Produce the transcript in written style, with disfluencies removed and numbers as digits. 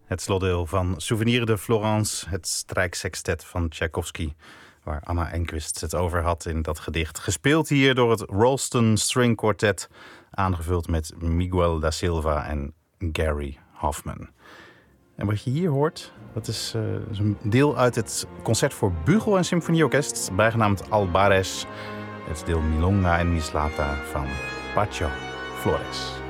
Het slotdeel van Souvenir de Florence, het strijksextet van Tchaikovsky, waar Anna Enquist het over had in dat gedicht. Gespeeld hier door het Ralston String Quartet, aangevuld met Miguel da Silva en Gary Hoffman. En wat je hier hoort, dat is een deel uit het concert voor bugel en symfonieorkest, bijgenaamd Albares, het deel Milonga en Mislata van Pacho Flores.